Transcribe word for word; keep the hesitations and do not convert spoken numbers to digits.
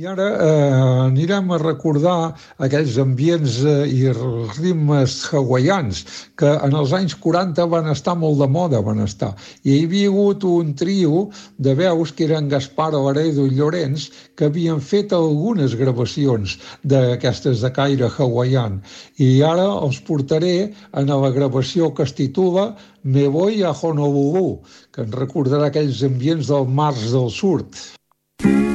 I ara eh, anirem a recordar aquells ambients eh, i ritmes hawaians que en els anys quaranta van estar molt de moda, van estar. I hi havia hagut un trio de veus que eren Gaspar Laredo i Llorenç que havien fet algunes gravacions d'aquestes de caire hawaian. I ara els portaré en la gravació que es titula Me voy a Honolulu, que ens recordarà aquells ambients del març del sud.